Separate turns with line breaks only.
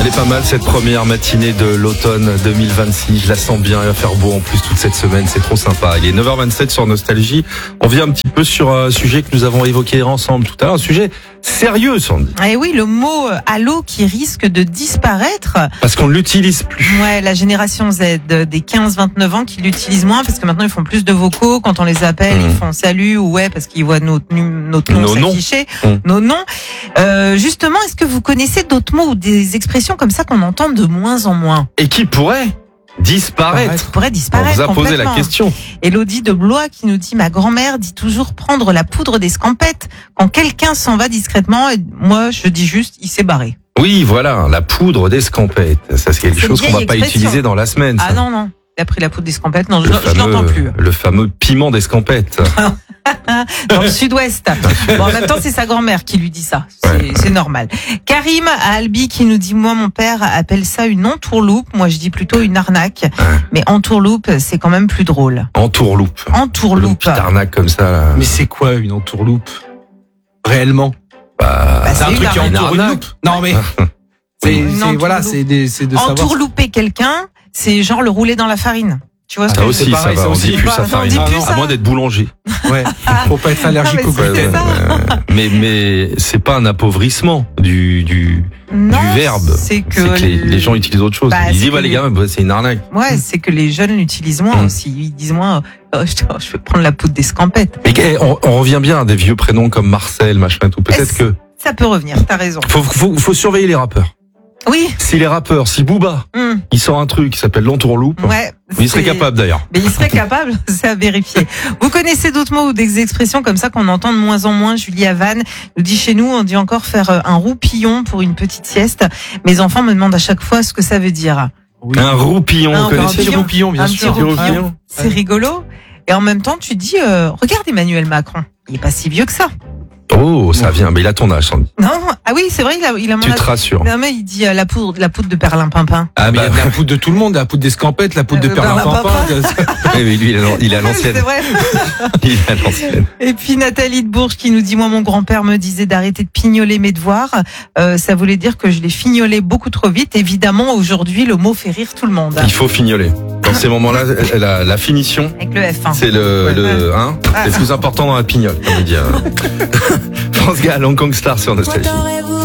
Elle est pas mal cette première matinée de l'automne 2026. Je la sens bien, il va faire beau en plus toute cette semaine, c'est trop sympa. Il est 9h27 sur Nostalgie. On vient un petit peu sur un sujet que nous avons évoqué ensemble tout à l'heure, un sujet sérieux, Sandy.
Et oui, le mot allô qui risque de disparaître.
Parce qu'on ne l'utilise plus.
Ouais, la génération Z des 15-29 ans qui l'utilisent moins parce que maintenant ils font plus de vocaux. Quand on les appelle, ils font salut ou ouais parce qu'ils voient notre nom s'afficher, nos noms. Justement, est-ce que vous connaissez d'autres mots ou des expressions comme ça qu'on entend de moins en moins?
Et qui pourrait disparaître. On vous a posé la question.
Elodie de Blois qui nous dit: ma grand-mère dit toujours prendre la poudre d'escampette quand quelqu'un s'en va discrètement, et moi je dis juste il s'est barré.
Oui, voilà, la poudre d'escampette. Ça, c'est quelque chose qu'on va pas utiliser dans la semaine. Ça.
Ah non. Il a pris la poudre d'escampette. Non, je l'entends plus.
Le fameux piment d'escampette.
Dans le sud-ouest. Bon, en même temps, c'est sa grand-mère qui lui dit ça. C'est normal. Karim à Albi qui nous dit: moi, mon père appelle ça une entourloupe. Moi, je dis plutôt une arnaque. Mais entourloupe, c'est quand même plus drôle.
Entourloupe.
Entourloupe.
Une petite arnaque comme ça. Là.
Mais c'est quoi une entourloupe? Réellement?
C'est
un truc qui entoure une loupe. Non, mais c'est de savoir.
Entourlouper quelqu'un, c'est genre le rouler dans la farine. Tu vois ce
ça
que
aussi, ça va. On dit plus sa farine. À moins d'être boulanger.
Ouais. Faut pas être allergique au gluten.
Mais c'est pas un appauvrissement du verbe.
C'est que
les gens utilisent autre chose. Ils disent les gars, c'est une arnaque.
Ouais, c'est que les jeunes l'utilisent moins aussi. Ils disent moins je vais prendre la poudre d'escampette.
Mais on revient bien à des vieux prénoms comme Marcel, machin tout. Peut-être que
ça peut revenir. T'as raison.
Faut surveiller les rappeurs.
Oui.
Si les rappeurs, si Booba, il sort un truc qui s'appelle l'entourloupe, il serait capable d'ailleurs.
Mais il serait capable, c'est à vérifier. Vous connaissez d'autres mots ou des expressions comme ça qu'on entend de moins en moins? Julie Havane nous dit: chez nous, on dit encore faire un roupillon pour une petite sieste. Mes enfants me demandent à chaque fois ce que ça veut dire.
Oui. Un roupillon, vous connaissez?
Un petit roupillon, bien sûr.
C'est rigolo. Et en même temps, tu dis, regarde Emmanuel Macron, il est pas si vieux que ça.
Oh, ça vient, mais il a ton âge, Sandy.
Non, ah oui, c'est vrai, il a mon âge.
Tu te rassures.
Non, mais il dit la poudre de perlimpinpin.
Ah, mais il y a de la poudre de tout le monde, la poudre d'escampette, la poudre de perlimpinpin.
Oui, mais lui, il a l'ancienne.
C'est vrai.
Il a l'ancienne.
Et puis Nathalie de Bourges qui nous dit: moi, mon grand-père me disait d'arrêter de pignoler mes devoirs. Ça voulait dire que je les fignolais beaucoup trop vite. Évidemment, aujourd'hui, le mot fait rire tout le monde.
Il faut fignoler. Dans ces moments-là, la finition.
Avec le F.
C'est le plus important dans la pignole, comme on dit. France Gall, Hong Kong Star sur Nostalgie.